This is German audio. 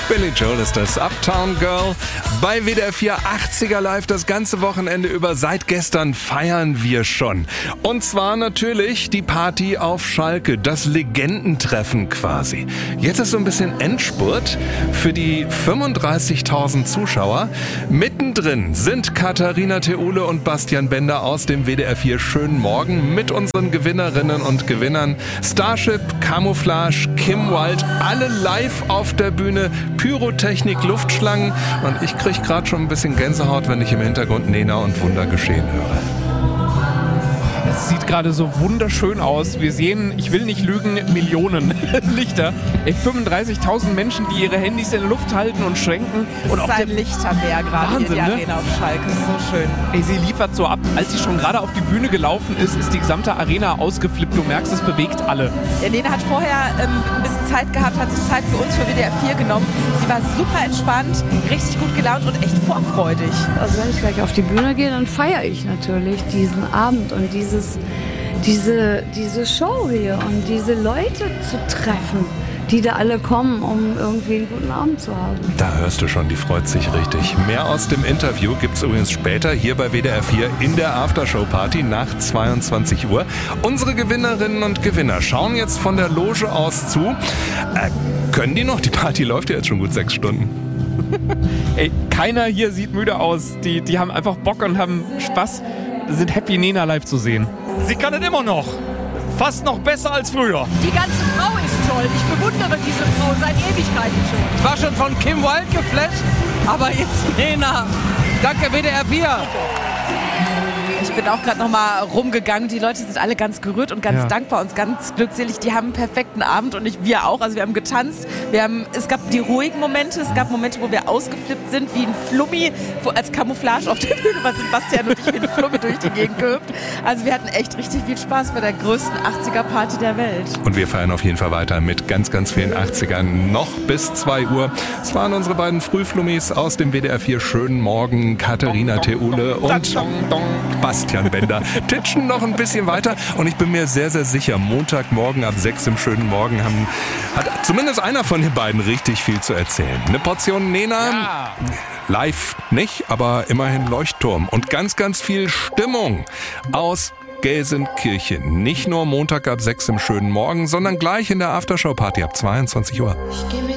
Billy Joel ist das, Uptown Girl. Bei WDR 4 80er Live das ganze Wochenende über. Seit gestern feiern wir schon. Und zwar natürlich die Party auf Schalke, das Legendentreffen quasi. Jetzt ist so ein bisschen Endspurt für die 35.000 Zuschauer. Mittendrin sind Katharina Theule und Bastian Bender aus dem WDR 4 Schönen Morgen mit unseren Gewinnerinnen und Gewinnern. Starship, Camouflage, Kim Wilde, alle live auf der Bühne. Pyrotechnik, Luftschlangen und ich kriege gerade schon ein bisschen Gänsehaut, wenn ich im Hintergrund Nena und Wunder geschehen höre. Es sieht gerade so wunderschön aus. Wir sehen, ich will nicht lügen, Millionen Lichter. 35.000 Menschen, die ihre Handys in der Luft halten und schwenken. Und das ist ein Lichtermeer gerade hier in die Arena auf Schalke. Das ist so schön. Ey, sie liefert so ab. Als sie schon gerade auf die Bühne gelaufen ist, ist die gesamte Arena ausgeflippt. Du merkst, es bewegt alle. Ja, Lena hat vorher ein bisschen Zeit gehabt, hat sich Zeit für uns, für WDR 4 genommen. Sie war super entspannt, richtig gut gelaunt und echt vorfreudig. Also wenn ich gleich auf die Bühne gehe, dann feiere ich natürlich diesen Abend und diese Show hier und diese Leute zu treffen, die da alle kommen, um irgendwie einen guten Abend zu haben. Da hörst du schon, die freut sich richtig. Mehr aus dem Interview gibt's übrigens später hier bei WDR 4 in der Aftershow-Party nach 22 Uhr. Unsere Gewinnerinnen und Gewinner schauen jetzt von der Loge aus zu. Können die noch? Die Party läuft ja jetzt schon gut 6 Stunden. Ey, keiner hier sieht müde aus. Die haben einfach Bock und haben Spaß, sind happy, Nena live zu sehen. Sie kann es immer noch. Fast noch besser als früher. Die ganze Frau ist toll. Ich bewundere diese Frau seit Ewigkeiten schon. Ich war schon von Kim Wilde geflasht, aber jetzt Nena. Danke WDR 4. Ich bin auch gerade noch mal rumgegangen. Die Leute sind alle ganz gerührt und ganz dankbar und ganz glückselig. Die haben einen perfekten Abend und wir auch. Also wir haben getanzt. Es gab die ruhigen Momente. Es gab Momente, wo wir ausgeflippt sind, wie ein Flummi, als Camouflage auf der Bühne war Sebastian und ich wie ein Flummi durch die Gegend gehüpft. Also wir hatten echt richtig viel Spaß bei der größten 80er-Party der Welt. Und wir feiern auf jeden Fall weiter mit ganz, ganz vielen 80ern noch bis 2 Uhr. Es waren unsere beiden Frühflummis aus dem WDR 4 Schönen Morgen, Katharina Theule und Bastian Bender. Titschen noch ein bisschen weiter und ich bin mir sehr, sehr sicher, Montagmorgen ab 6 im Schönen Morgen hat zumindest einer von den beiden richtig viel zu erzählen. Eine Portion Nena, live nicht, aber immerhin Leuchtturm und ganz, ganz viel Stimmung aus Gelsenkirchen. Nicht nur Montag ab 6 im Schönen Morgen, sondern gleich in der Aftershow-Party ab 22 Uhr. Ich geh mir